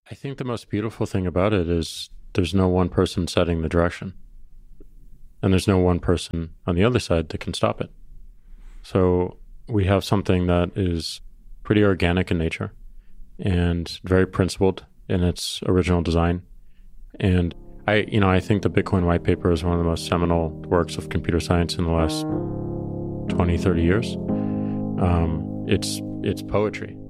I think the most beautiful thing about it is there's no one person setting the direction, and there's no one person on the other side that can stop it. So we have something that is pretty organic in nature and very principled in its original design. And I think the Bitcoin white paper is one of the most seminal works of computer science in the last 20, 30 years. It's poetry.